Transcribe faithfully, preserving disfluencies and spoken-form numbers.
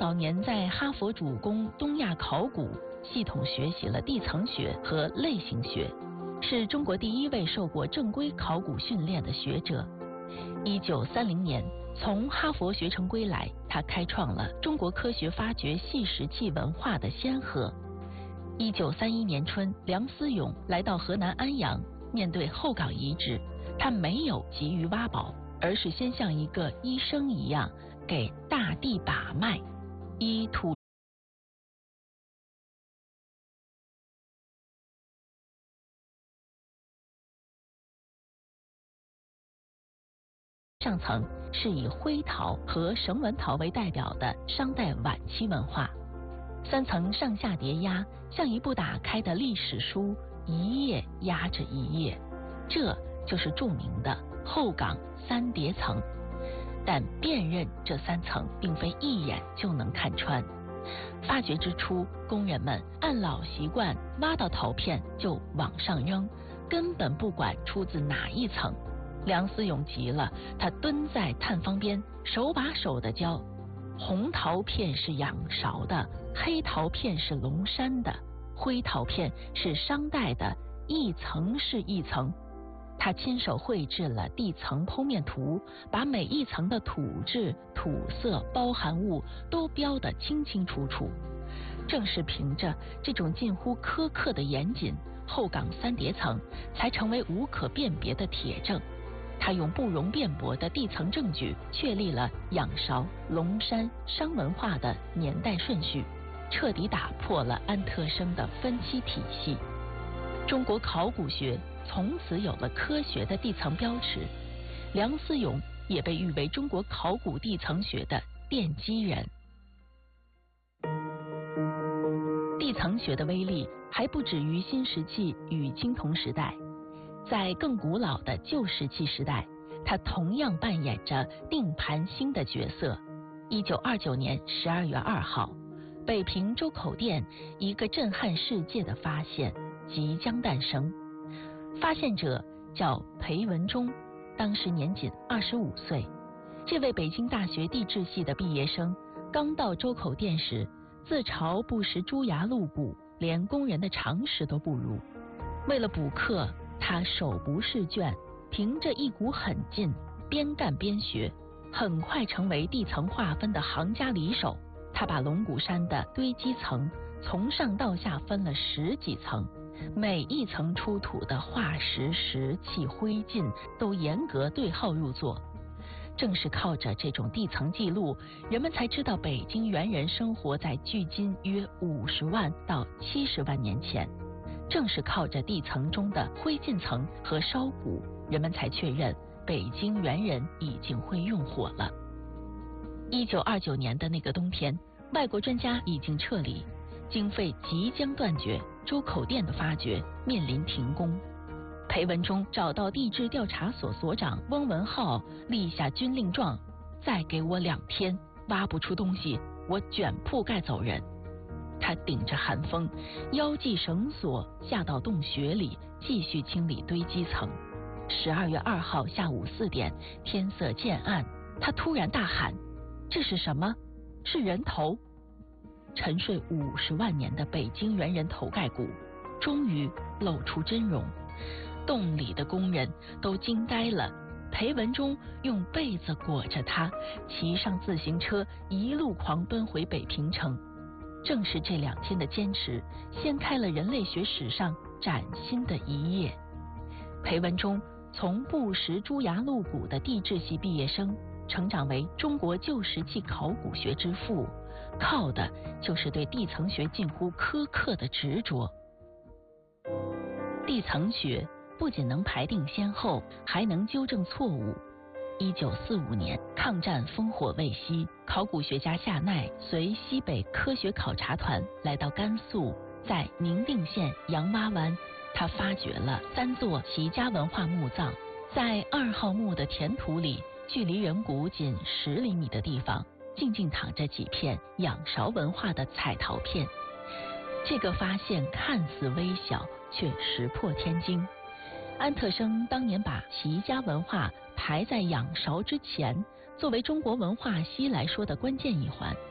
早年在哈佛主攻东亚考古，系统学习了地层学和类型学，是中国第一位受过正规考古训练的学者。一九三零年从哈佛学成归来，他开创了中国科学发掘细石器文化的先河。一九三一年春，梁思永来到河南安阳，面对后岗遗址，他没有急于挖宝，而是先像一个医生一样给大地把脉，以土上层是以灰陶和绳纹陶为代表的商代晚期文化，三层上下叠压，像一部打开的历史书，一页压着一页，这就是著名的后岗三叠层。但辨认这三层并非一眼就能看穿。发掘之初，工人们按老习惯挖到陶片就往上扔，根本不管出自哪一层。梁思永急了，他蹲在炭方边，手把手地教：红陶片是仰韶的，黑陶片是龙山的，灰陶片是商代的，一层是一层。他亲手绘制了地层剖面图，把每一层的土质、土色、包含物都标得清清楚楚。正是凭着这种近乎苛刻的严谨，后岗三叠层才成为无可辨别的铁证。他用不容辩驳的地层证据确立了仰韶、龙山、商文化的年代顺序，彻底打破了安特生的分期体系。中国考古学从此有了科学的地层标尺，梁思永也被誉为中国考古地层学的奠基人。地层学的威力还不止于新石器与青铜时代，在更古老的旧石器时代，它同样扮演着定盘星的角色。一九二九年十二月二号，北平周口店一个震撼世界的发现即将诞生。发现者叫裴文中，当时年仅二十五岁。这位北京大学地质系的毕业生刚到周口店时，自嘲不识猪牙鹿骨，连工人的常识都不如。为了补课，他手不释卷，凭着一股狠劲，边干边学，很快成为地层划分的行家里手。他把龙骨山的堆积层从上到下分了十几层，每一层出土的化石、石器、灰烬都严格对号入座。正是靠着这种地层记录，人们才知道北京猿人生活在距今约五十万到七十万年前。正是靠着地层中的灰烬层和烧骨，人们才确认北京猿人已经会用火了。一九二九年的那个冬天，外国专家已经撤离，经费即将断绝，周口店的发掘面临停工。裴文中找到地质调查所所长翁文浩，立下军令状：再给我两天，挖不出东西，我卷铺盖走人。他顶着寒风，腰系绳索下到洞穴里，继续清理堆积层。十二月二号下午四点，天色渐暗，他突然大喊：这是什么？是人头！沉睡五十万年的北京猿人头盖骨终于露出真容，洞里的工人都惊呆了。裴文中用被子裹着他，骑上自行车一路狂奔回北平城。正是这两天的坚持，掀开了人类学史上崭新的一页。裴文中从不识猪牙鹿骨的地质系毕业生，成长为中国旧石器考古学之父，靠的就是对地层学近乎苛刻的执着。地层学不仅能排定先后，还能纠正错误。一九四五年，抗战烽火未息，考古学家夏奈随西北科学考察团来到甘肃，在宁定县杨洼湾，他发掘了三座齐家文化墓葬。在二号墓的填土里，距离人骨仅十厘米的地方，静静躺着几片仰韶文化的彩陶片。这个发现看似微小，却石破天惊。安特生当年把齐家文化排在仰韶之前，作为中国文化西来说的关键一环。